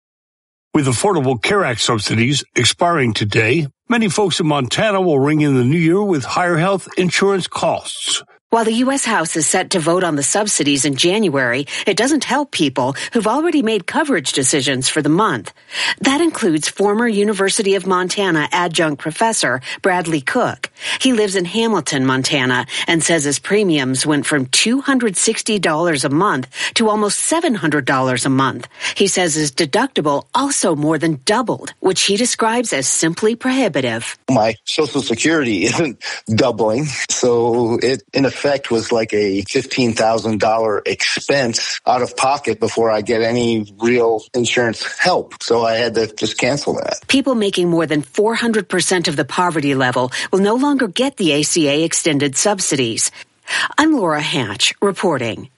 With Affordable Care Act subsidies expiring today, many folks in Montana will ring in the new year with higher health insurance costs. While the U S House is set to vote on the subsidies in January, it doesn't help people who've already made coverage decisions for the month. That includes former University of Montana adjunct professor Bradley Cook. He lives in Hamilton, Montana, and says his premiums went from two hundred sixty dollars a month to almost seven hundred dollars a month. He says his deductible also more than doubled, which he describes as simply prohibitive. My Social Security isn't doubling, so it, in effect, effect was like a fifteen thousand dollars expense out of pocket before I get any real insurance help. So I had to just cancel that. People making more than four hundred percent of the poverty level will no longer get the A C A extended subsidies. I'm Laura Hatch reporting.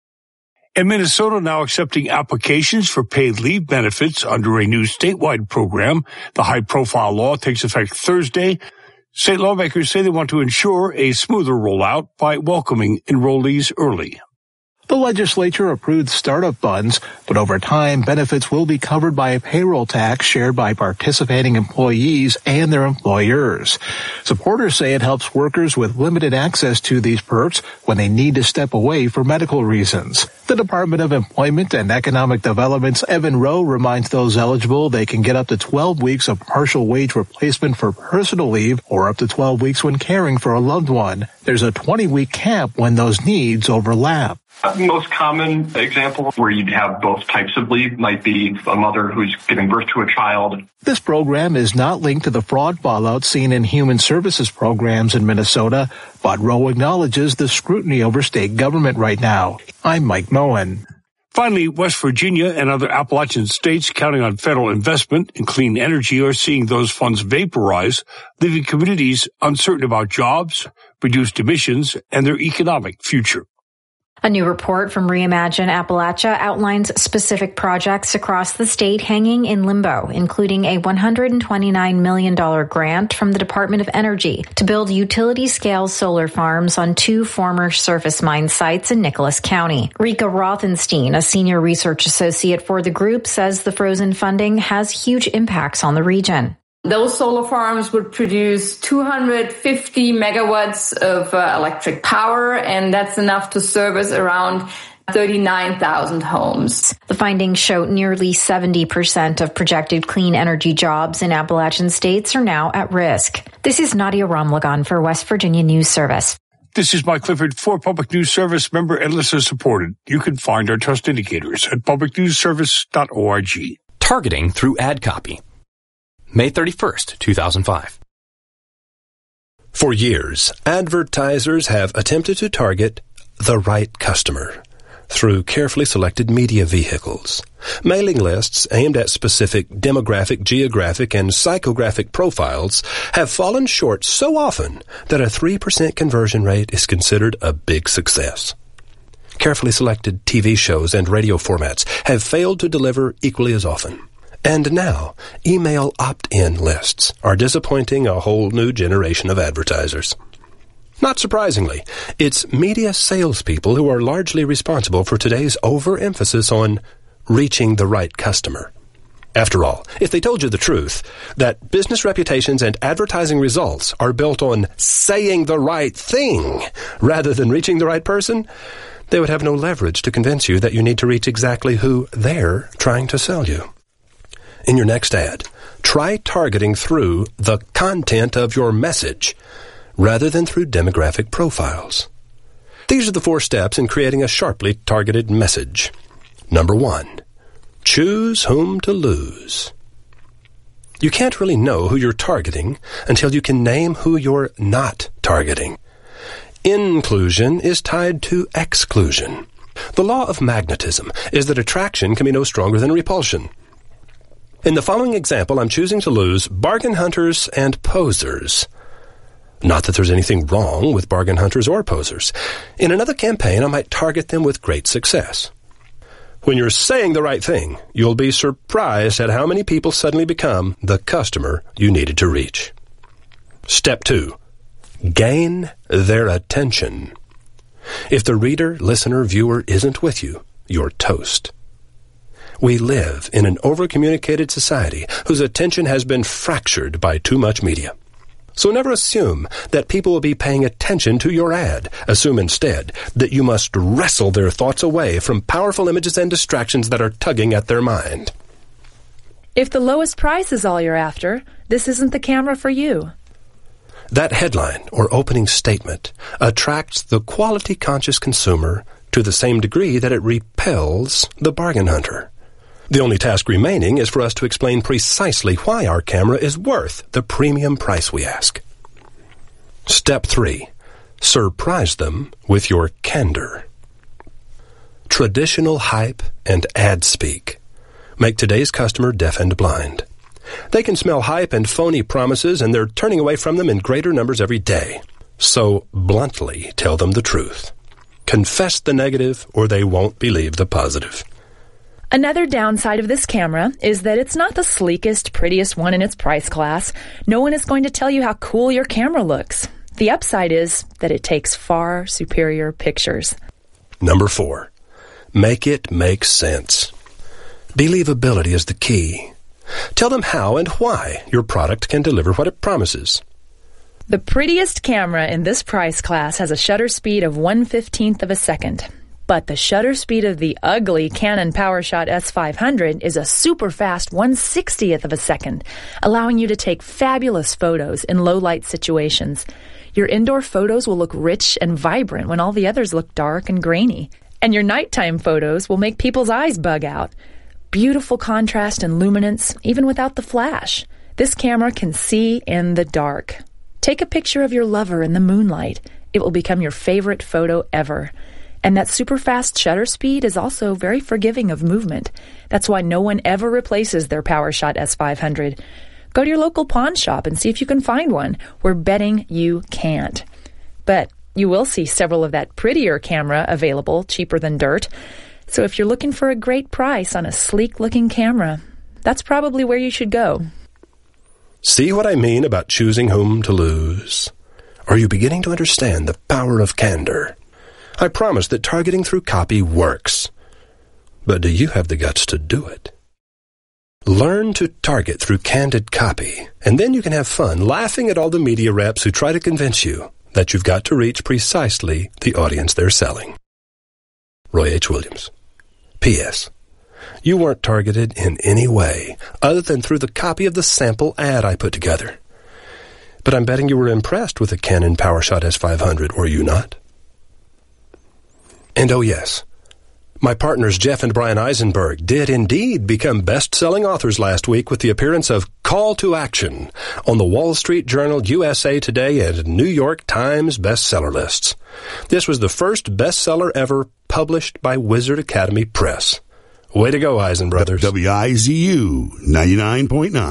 In Minnesota, now accepting applications for paid leave benefits under a new statewide program. The high-profile law takes effect Thursday. State lawmakers say they want to ensure a smoother rollout by welcoming enrollees early. The legislature approved startup funds, but over time, benefits will be covered by a payroll tax shared by participating employees and their employers. Supporters say it helps workers with limited access to these perks when they need to step away for medical reasons. The Department of Employment and Economic Development's Evan Rowe reminds those eligible they can get up to twelve weeks of partial wage replacement for personal leave or up to twelve weeks when caring for a loved one. There's a twenty-week cap when those needs overlap. The most common example where you'd have both types of leave might be a mother who's giving birth to a child. This program is not linked to the fraud fallout seen in human services programs in Minnesota, but Rowe acknowledges the scrutiny over state government right now. I'm Mike Moen. Finally, West Virginia and other Appalachian states counting on federal investment in clean energy are seeing those funds vaporize, leaving communities uncertain about jobs, reduced emissions, and their economic future. A new report from Reimagine Appalachia outlines specific projects across the state hanging in limbo, including a one hundred twenty-nine million dollars grant from the Department of Energy to build utility-scale solar farms on two former surface mine sites in Nicholas County. Rika Rothenstein, a senior research associate for the group, says the frozen funding has huge impacts on the region. Those solar farms would produce two hundred fifty megawatts of uh, electric power, and that's enough to service around thirty-nine thousand homes. The findings show nearly seventy percent of projected clean energy jobs in Appalachian states are now at risk. This is Nadia Ramlagan for West Virginia News Service. This is Mike Clifford for Public News Service, member and listener supported. You can find our trust indicators at public news service dot org. Targeting through ad copy. May thirty-first, two thousand five. For years, advertisers have attempted to target the right customer through carefully selected media vehicles. Mailing lists aimed at specific demographic, geographic, and psychographic profiles have fallen short so often that a three percent conversion rate is considered a big success. Carefully selected T V shows and radio formats have failed to deliver equally as often. And now, email opt-in lists are disappointing a whole new generation of advertisers. Not surprisingly, it's media salespeople who are largely responsible for today's overemphasis on reaching the right customer. After all, if they told you the truth, that business reputations and advertising results are built on saying the right thing rather than reaching the right person, they would have no leverage to convince you that you need to reach exactly who they're trying to sell you. In your next ad, try targeting through the content of your message rather than through demographic profiles. These are the four steps in creating a sharply targeted message. Number one, choose whom to lose. You can't really know who you're targeting until you can name who you're not targeting. Inclusion is tied to exclusion. The law of magnetism is that attraction can be no stronger than repulsion. In the following example, I'm choosing to lose bargain hunters and posers. Not that there's anything wrong with bargain hunters or posers. In another campaign, I might target them with great success. When you're saying the right thing, you'll be surprised at how many people suddenly become the customer you needed to reach. Step two, gain their attention. If the reader, listener, viewer isn't with you, you're toast. We live in an over-communicated society whose attention has been fractured by too much media. So never assume that people will be paying attention to your ad. Assume instead that you must wrestle their thoughts away from powerful images and distractions that are tugging at their mind. If the lowest price is all you're after, this isn't the camera for you. That headline or opening statement attracts the quality-conscious consumer to the same degree that it repels the bargain hunter. The only task remaining is for us to explain precisely why our camera is worth the premium price we ask. Step three, surprise them with your candor. Traditional hype and ad speak make today's customer deaf and blind. They can smell hype and phony promises, and they're turning away from them in greater numbers every day. So bluntly tell them the truth. Confess the negative, or they won't believe the positive. Another downside of this camera is that it's not the sleekest, prettiest one in its price class. No one is going to tell you how cool your camera looks. The upside is that it takes far superior pictures. Number four, make it make sense. Believability is the key. Tell them how and why your product can deliver what it promises. The prettiest camera in this price class has a shutter speed of one fifteenth of a second. But the shutter speed of the ugly Canon PowerShot S five hundred is a super fast one sixtieth of a second, allowing you to take fabulous photos in low-light situations. Your indoor photos will look rich and vibrant when all the others look dark and grainy. And your nighttime photos will make people's eyes bug out. Beautiful contrast and luminance, even without the flash. This camera can see in the dark. Take a picture of your lover in the moonlight. It will become your favorite photo ever. And that super fast shutter speed is also very forgiving of movement. That's why no one ever replaces their PowerShot S five hundred. Go to your local pawn shop and see if you can find one. We're betting you can't. But you will see several of that prettier camera available, cheaper than dirt. So if you're looking for a great price on a sleek-looking camera, that's probably where you should go. See what I mean about choosing whom to lose? Are you beginning to understand the power of candor? I promise that targeting through copy works. But do you have the guts to do it? Learn to target through candid copy, and then you can have fun laughing at all the media reps who try to convince you that you've got to reach precisely the audience they're selling. Roy H. Williams. P S. You weren't targeted in any way other than through the copy of the sample ad I put together. But I'm betting you were impressed with the Canon PowerShot S five hundred, were you not? And oh yes, my partners Jeff and Brian Eisenberg did indeed become best-selling authors last week with the appearance of Call to Action on the Wall Street Journal, U S A Today, and New York Times bestseller lists. This was the first bestseller ever published by Wizard Academy Press. Way to go, Eisen Brothers. W I Z U ninety-nine point nine.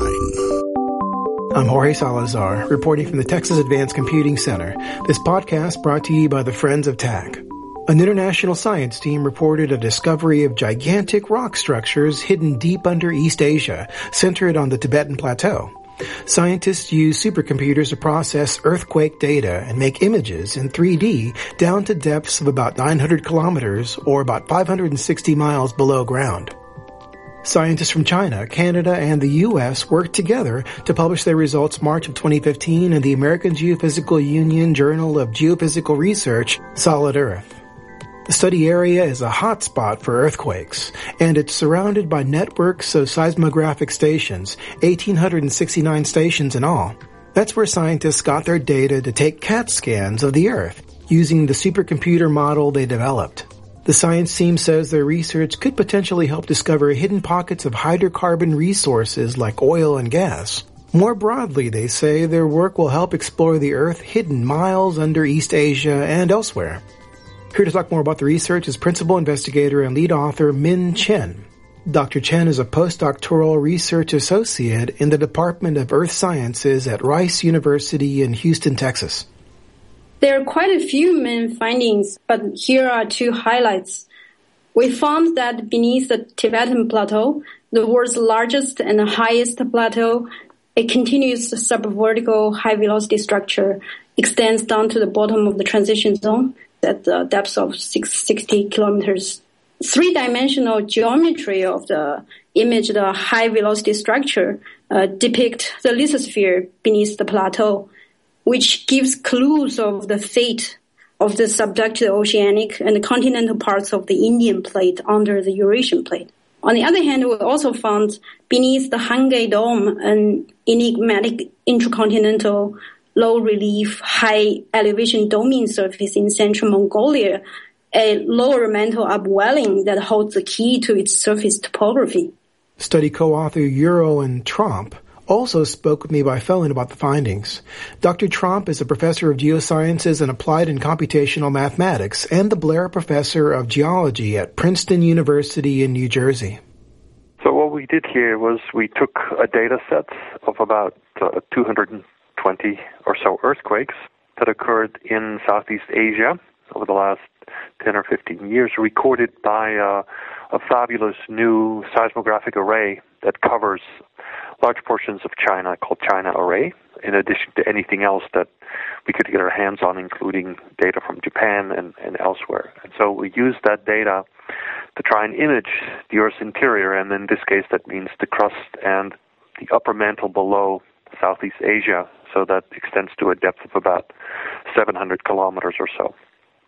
I'm Jorge Salazar, reporting from the Texas Advanced Computing Center. This podcast brought to you by the Friends of T A C. An international science team reported a discovery of gigantic rock structures hidden deep under East Asia, centered on the Tibetan Plateau. Scientists use supercomputers to process earthquake data and make images in three D down to depths of about nine hundred kilometers or about five hundred sixty miles below ground. Scientists from China, Canada, and the U S worked together to publish their results March of twenty fifteen in the American Geophysical Union Journal of Geophysical Research, Solid Earth. The study area is a hotspot for earthquakes, and it's surrounded by networks of seismographic stations, one thousand eight hundred sixty-nine stations in all. That's where scientists got their data to take CAT scans of the Earth, using the supercomputer model they developed. The science team says their research could potentially help discover hidden pockets of hydrocarbon resources like oil and gas. More broadly, they say their work will help explore the Earth hidden miles under East Asia and elsewhere. Here to talk more about the research is principal investigator and lead author Min Chen. Doctor Chen is a postdoctoral research associate in the Department of Earth Sciences at Rice University in Houston, Texas. There are quite a few main findings, but here are two highlights. We found that beneath the Tibetan Plateau, the world's largest and highest plateau, a continuous subvertical high-velocity structure extends down to the bottom of the transition zone at the depth of sixty kilometers. Three-dimensional geometry of the image, the high-velocity structure, uh, depict the lithosphere beneath the plateau, which gives clues of the fate of the subducted oceanic and continental parts of the Indian plate under the Eurasian plate. On the other hand, we also found beneath the Hangei Dome an enigmatic intercontinental low-relief, high-elevation doming surface in central Mongolia, a lower mantle upwelling that holds the key to its surface topography. Study co-author Euro and Tromp also spoke with me by phone about the findings. Doctor Tromp is a professor of geosciences and applied and computational mathematics and the Blair Professor of Geology at Princeton University in New Jersey. So what we did here was we took a data set of about uh, two hundred twenty or so earthquakes that occurred in Southeast Asia over the last ten or fifteen years, recorded by uh, a fabulous new seismographic array that covers large portions of China called China Array, in addition to anything else that we could get our hands on, including data from Japan and, and elsewhere. And so we used that data to try and image the Earth's interior, and in this case that means the crust and the upper mantle below Southeast Asia, so that extends to a depth of about seven hundred kilometers or so.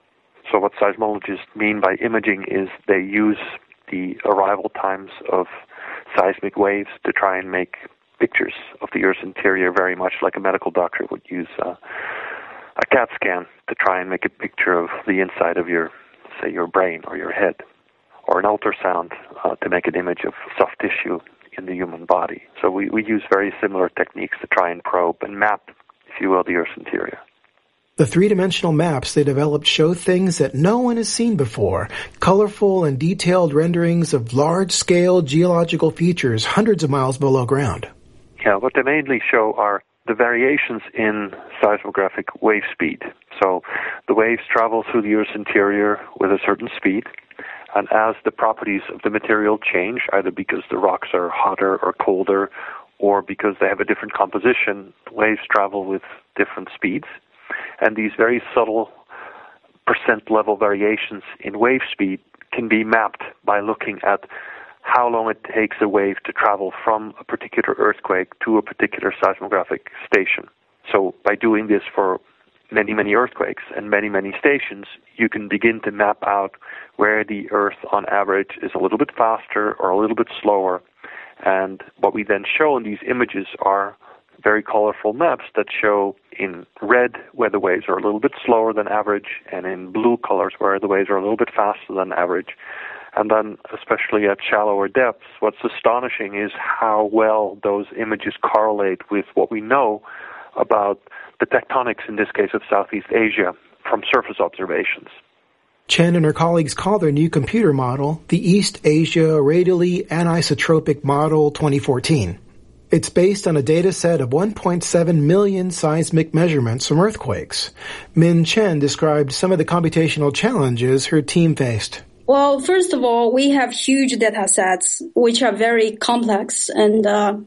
So what seismologists mean by imaging is they use the arrival times of seismic waves to try and make pictures of the Earth's interior, very much like a medical doctor would use uh, a CAT scan to try and make a picture of the inside of your, say, your brain or your head, or an ultrasound uh, to make an image of soft tissue in the human body. So we, we use very similar techniques to try and probe and map, if you will, the Earth's interior. The three-dimensional maps they developed show things that no one has seen before, colorful and detailed renderings of large-scale geological features hundreds of miles below ground. Yeah, what they mainly show are the variations in seismographic wave speed. So the waves travel through the Earth's interior with a certain speed, and as the properties of the material change, either because the rocks are hotter or colder, or because they have a different composition, waves travel with different speeds. And these very subtle percent level variations in wave speed can be mapped by looking at how long it takes a wave to travel from a particular earthquake to a particular seismographic station. So by doing this for many, many earthquakes and many, many stations, you can begin to map out where the Earth on average is a little bit faster or a little bit slower. And what we then show in these images are very colorful maps that show in red where the waves are a little bit slower than average, and in blue colors where the waves are a little bit faster than average. And then, especially at shallower depths, what's astonishing is how well those images correlate with what we know about the tectonics, in this case of Southeast Asia, from surface observations. Chen and her colleagues call their new computer model the East Asia Radially Anisotropic Model twenty fourteen. It's based on a data set of one point seven million seismic measurements from earthquakes. Min Chen described some of the computational challenges her team faced. Well, first of all, we have huge data sets, which are very complex and uh,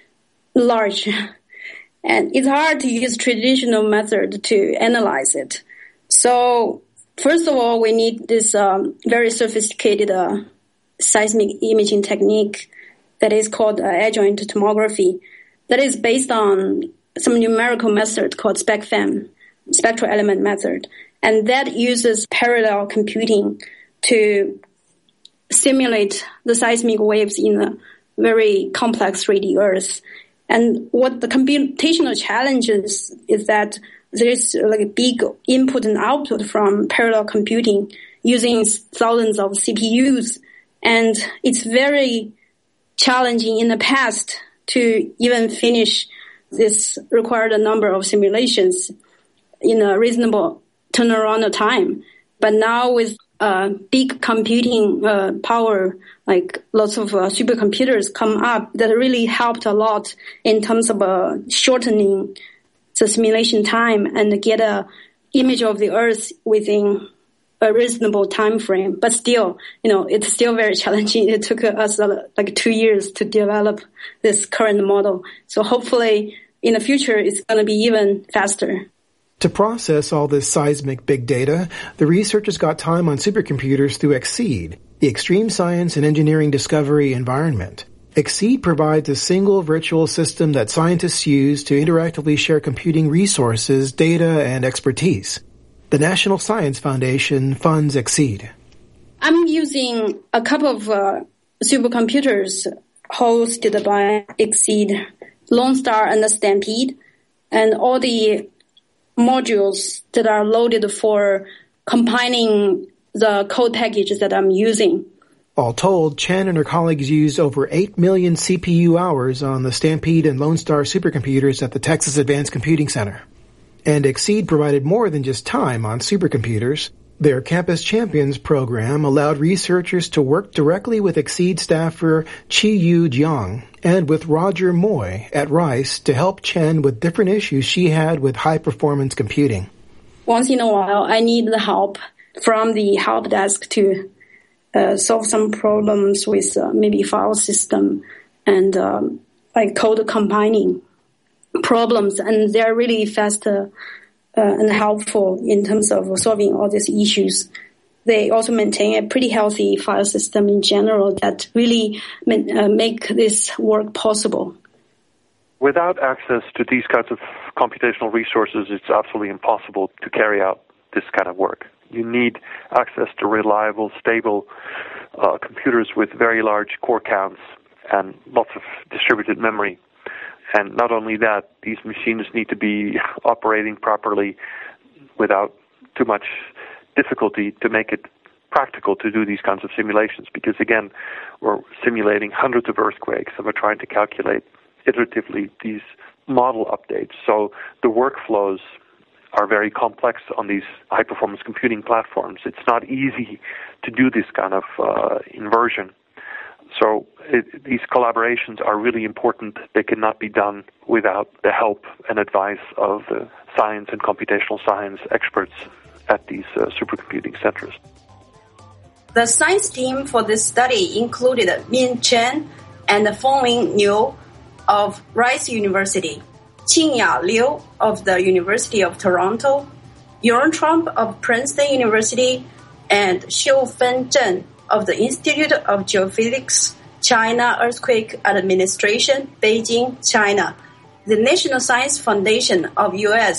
large. And it's hard to use traditional method to analyze it. So, first of all, we need this um, very sophisticated uh, seismic imaging technique that is called uh, adjoint tomography, that is based on some numerical method called SpecFEM, spectral element method. And that uses parallel computing to simulate the seismic waves in a very complex three D Earth. And what the computational challenge is, is that there is like a big input and output from parallel computing using thousands of C P Us. And it's very challenging in the past to even finish this required number of simulations in a reasonable turnaround time. But now with uh, big computing uh, power, like lots of uh, supercomputers come up, that really helped a lot in terms of uh, shortening the simulation time and get a image of the Earth within a reasonable time frame. But still, you know, it's still very challenging. It took us uh, like two years to develop this current model. So hopefully in the future, it's going to be even faster. To process all this seismic big data, the researchers got time on supercomputers through EXEED, the Extreme Science and Engineering Discovery Environment. EXEED provides a single virtual system that scientists use to interactively share computing resources, data, and expertise. The National Science Foundation funds EXEED. I'm using a couple of uh, supercomputers hosted by EXEED, Lone Star and the Stampede, and all the modules that are loaded for compiling the code packages that I'm using. All told, Chen and her colleagues used over eight million C P U hours on the Stampede and Lone Star supercomputers at the Texas Advanced Computing Center. And EXEED provided more than just time on supercomputers. Their Campus Champions program allowed researchers to work directly with EXEED staffer Chi-Yu Jiang and with Roger Moy at Rice to help Chen with different issues she had with high-performance computing. Once in a while, I need the help from the help desk to uh, solve some problems with uh, maybe file system and um, like code compiling problems, and they're really fast uh, uh, and helpful in terms of solving all these issues. They also maintain a pretty healthy file system in general that really uh, make this work possible. Without access to these kinds of computational resources, it's absolutely impossible to carry out this kind of work. You need access to reliable, stable uh, computers with very large core counts and lots of distributed memory. And not only that, these machines need to be operating properly without too much difficulty to make it practical to do these kinds of simulations. Because again, we're simulating hundreds of earthquakes and we're trying to calculate iteratively these model updates. So the workflows are very complex on these high-performance computing platforms. It's not easy to do this kind of uh, inversion. So it, these collaborations are really important. They cannot be done without the help and advice of the science and computational science experts at these uh, supercomputing centers. The science team for this study included Min Chen and Fengling Liu of Rice University, Qingya Liu of the University of Toronto, Jorn Trump of Princeton University, and Xiufen Zheng of the Institute of Geophysics, China Earthquake Administration, Beijing, China. The National Science Foundation of U S